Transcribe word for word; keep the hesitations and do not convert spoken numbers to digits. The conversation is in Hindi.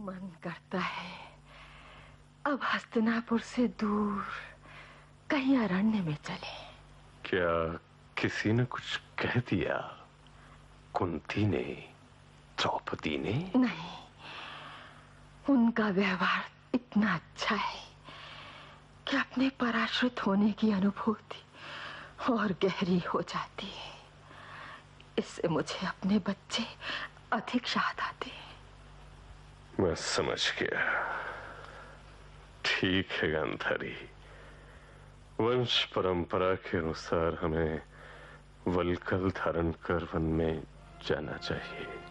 मन करता है अब हस्तिनापुर से दूर कहीं अरण्य में चले। क्या किसी ने कुछ कह दिया? कुंती ने, द्रौपदी ने? नहीं, उनका व्यवहार इतना अच्छा है कि अपने पराश्रित होने की अनुभूति और गहरी हो जाती है। इससे मुझे अपने बच्चे अधिक याद आते हैं। मैं समझ गया। ठीक है गांधारी, वंश परंपरा के अनुसार हमें वल्कल धारण कर वन में जाना चाहिए।